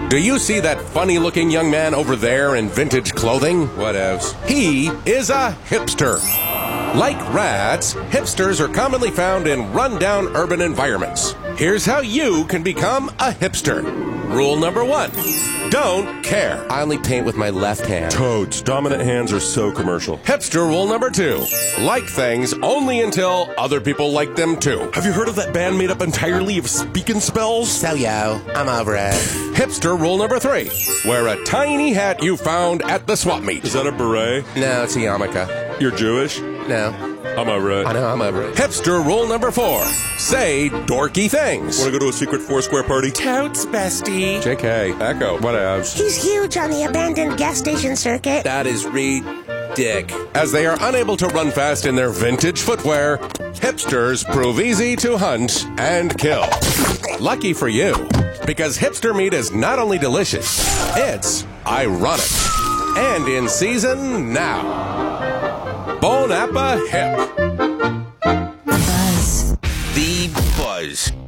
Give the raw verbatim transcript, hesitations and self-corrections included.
Do you see that funny-looking young man over there in vintage clothing? Whatevs. He is a hipster. Like rats, hipsters are commonly found in run-down urban environments. Here's how you can become a hipster. Rule number one, don't care. I only paint with my left hand. Toads. Dominant hands are so commercial. Hipster rule number two, like things only until other people like them too. Have you heard of that band made up entirely of speaking spells? So yo, I'm over it. Hipster rule number three, wear a tiny hat you found at the swap meet. Is that a beret? No, it's a yarmulke. You're Jewish? No. I'm over it. I know, I'm over it. Hipster rule number four, say dorky things. Want to go to a secret Foursquare party? Totes, bestie. J K. Echo. Whatevs. He's huge on the abandoned gas station circuit. That is ridic. As they are unable to run fast in their vintage footwear, hipsters prove easy to hunt and kill. Lucky for you, because hipster meat is not only delicious, it's ironic. And in season now. Bon Appa Hip. Buzz. The Buzz.